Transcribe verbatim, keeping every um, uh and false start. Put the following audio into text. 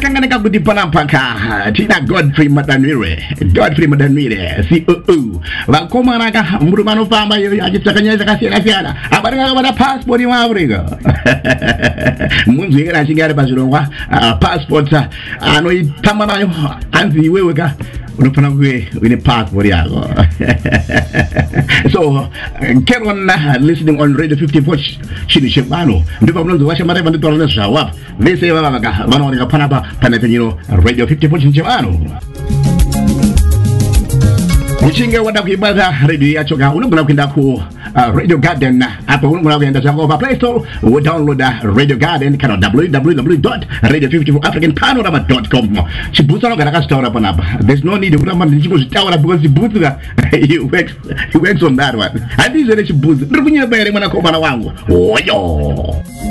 kangana kakuti panampaka tina Godfrey Madanwire Godfrey Madanwire C O O vakoma naka murumano famba yo achitakanyeza kasiyana siyana abaranga bada passport wa Africa munzi era chingare bazirongwa passport anoitama nayo anzi wewe ka unofana kuwe une passport yako. So Keron listening on Radio fifty-four chini shemano ndipo mwanzo washa mara vandu tolana shawap vese baba ka vanaoneka panapa panapenyino Radio fifty-four chini shemano Uchinge wada kuibaza radio yacho ka unongona kwenda ku uh, Radio Garden hapa unongona kwenda zango pa Play Store u download Radio Garden kana w w w dot radio fifty-four african panorama dot com chibuza no kana ka store hapa napa. There's no need to man ndichiko zitawa because chibuza he works he works on that one and these are chibuza ndikunyeba ere mwana koma na wangu oyo